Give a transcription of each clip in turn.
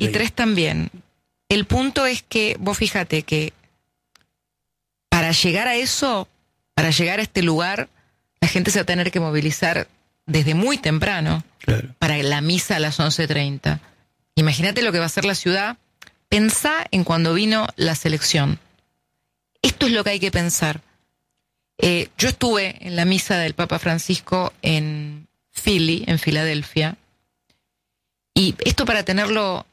Y 3 también. El punto es que, vos fíjate que para llegar a eso, para llegar a este lugar, la gente se va a tener que movilizar desde muy temprano, claro, para la misa a las 11:30. Imagínate lo que va a ser la ciudad. Pensá en cuando vino la selección. Esto es lo que hay que pensar. Yo estuve en la misa del Papa Francisco en Philly, en Filadelfia, y esto para tenerlo...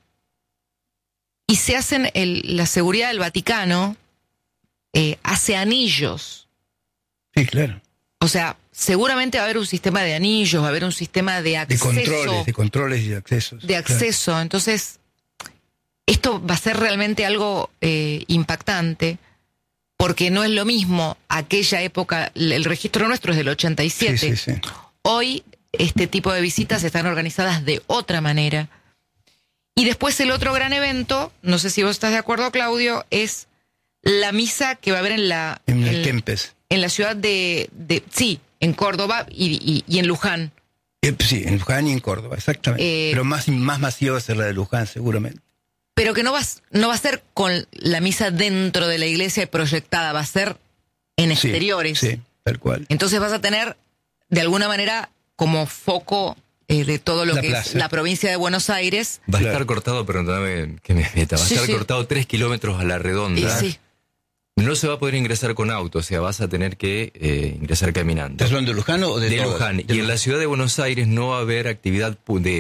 Y se hacen, la seguridad del Vaticano hace anillos. Sí, claro. O sea, seguramente va a haber un sistema de anillos, va a haber un sistema de acceso. De controles y de accesos. De acceso. Claro. Entonces, esto va a ser realmente algo impactante, porque no es lo mismo aquella época, el registro nuestro es del 87. Sí, sí, sí. Hoy, este tipo de visitas están organizadas de otra manera. Y después el otro gran evento, no sé si vos estás de acuerdo, Claudio, es la misa que va a haber en el Kempes. En la ciudad sí, en Córdoba y en Luján. Sí, en Luján y en Córdoba, exactamente. Pero más masiva va a ser la de Luján, seguramente. Pero que no va a ser con la misa dentro de la iglesia proyectada, va a ser en exteriores. Sí, tal cual. Entonces vas a tener, de alguna manera, como foco de todo lo que es la provincia de Buenos Aires. Va a estar cortado, perdóname que me meta, va a estar cortado 3 kilómetros a la redonda. Sí. No se va a poder ingresar con auto, o sea, vas a tener que ingresar caminando. ¿Estás hablando de Luján o de Luján? Y en la ciudad de Buenos Aires no va a haber actividades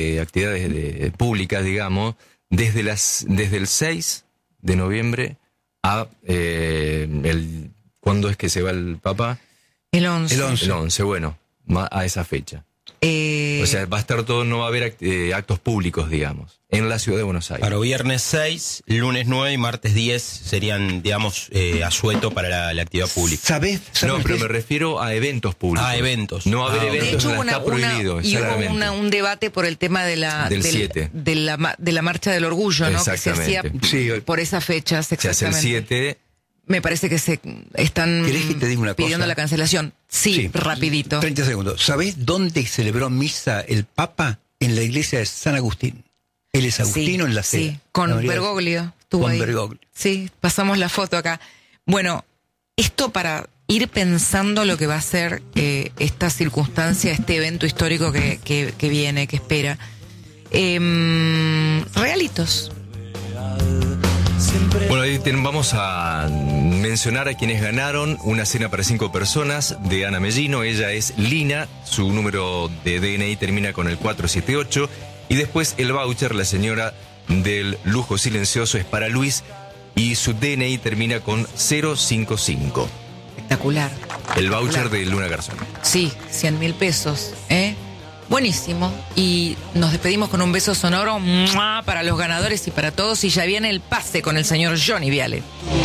públicas, digamos, desde el 6 de noviembre a ¿cuándo es que se va el Papa? El 11. El 11, bueno, a esa fecha. O sea, va a estar todo, no va a haber actos públicos, digamos, en la ciudad de Buenos Aires. Para viernes 6, lunes 9 y martes 10 serían, digamos, asueto para la actividad pública. ¿Sabés no, pero me refiero a eventos públicos. Ah, eventos. No va a haber eventos, de hecho, está prohibido. Y hubo un debate por el tema de la marcha del orgullo, ¿no? Que se hacía por esas fechas, exactamente. Se hace el 7... Me parece que se están que te diga una pidiendo cosa? la cancelación. Sí, rapidito. 30 segundos. ¿Sabés dónde celebró misa el Papa? En la iglesia de San Agustín. Él es agustino en la sede. Sí, con Bergoglio. Con Bergoglio. Sí, pasamos la foto acá. Bueno, esto para ir pensando lo que va a ser esta circunstancia, este evento histórico que viene, que espera. Regalitos. Bueno, ahí vamos a mencionar a quienes ganaron una cena para 5 personas de Ana Mellino. Ella es Lina, su número de DNI termina con el 478. Y después el voucher, la señora del lujo silencioso, es para Luis y su DNI termina con 055. Espectacular. El voucher de Luna Garzón. Sí, 100.000 pesos, Buenísimo. Y nos despedimos con un beso sonoro para los ganadores y para todos. Y ya viene el pase con el señor Johnny Viale.